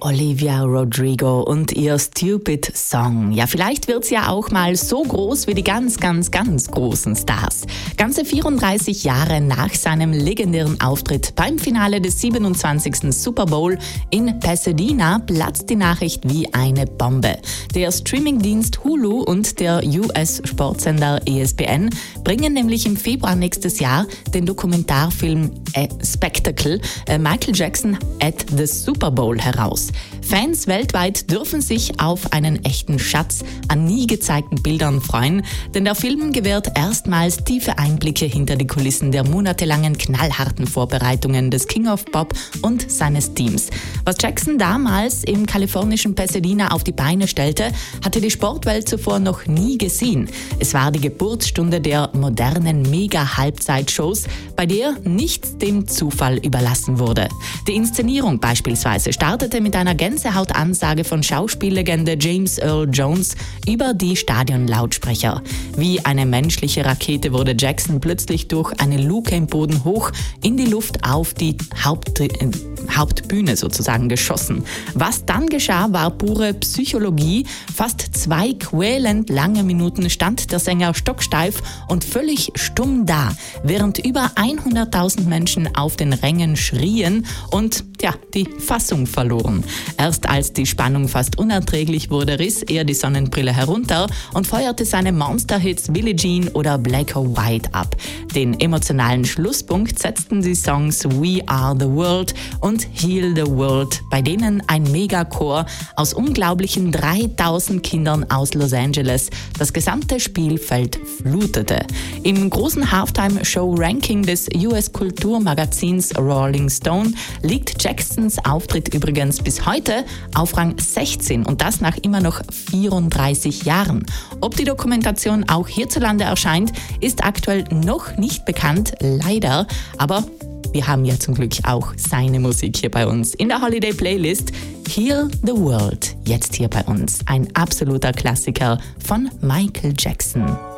Olivia Rodrigo und ihr Stupid Song. Ja, vielleicht wird's ja auch mal so groß wie die ganz großen Stars. Ganze 34 Jahre nach seinem legendären Auftritt beim Finale des 27. Super Bowl in Pasadena platzt die Nachricht wie eine Bombe. Der Streamingdienst Hulu und der US-Sportsender ESPN bringen nämlich im Februar nächstes Jahr den Dokumentarfilm A Spectacle Michael Jackson at the Super Bowl heraus. Fans weltweit dürfen sich auf einen echten Schatz an nie gezeigten Bildern freuen, denn der Film gewährt erstmals tiefe Einblicke hinter die Kulissen der monatelangen knallharten Vorbereitungen des King of Pop und seines Teams. Was Jackson damals im kalifornischen Pasadena auf die Beine stellte, hatte die Sportwelt zuvor noch nie gesehen. Es war die Geburtsstunde der modernen Mega-Halbzeitshows, bei der nichts dem Zufall überlassen wurde. Die Inszenierung beispielsweise startete mit einer Gänsehautansage von Schauspiellegende James Earl Jones über die Stadionlautsprecher. Wie eine menschliche Rakete wurde Jackson plötzlich durch eine Luke im Boden hoch in die Luft auf die Hauptbühne sozusagen geschossen. Was dann geschah, war pure Psychologie. Fast 2 quälend lange Minuten stand der Sänger stocksteif und völlig stumm da, während über 100.000 Menschen auf den Rängen schrien und die Fassung verloren. Erst als die Spannung fast unerträglich wurde, riss er die Sonnenbrille herunter und feuerte seine Monster-Hits Billie Jean oder Black or White ab. Den emotionalen Schlusspunkt setzten die Songs We Are the World und Heal the World, bei denen ein Megachor aus unglaublichen 3000 Kindern aus Los Angeles das gesamte Spielfeld flutete. Im großen Halftime-Show-Ranking des US-Kulturmagazins Rolling Stone liegt Jacksons Auftritt übrigens bis heute auf Rang 16 und das nach immer noch 34 Jahren. Ob die Dokumentation auch hierzulande erscheint, ist aktuell noch nicht bekannt, leider, aber wir haben ja zum Glück auch seine Musik hier bei uns in der Holiday Playlist. Heal the World, jetzt hier bei uns. Ein absoluter Klassiker von Michael Jackson.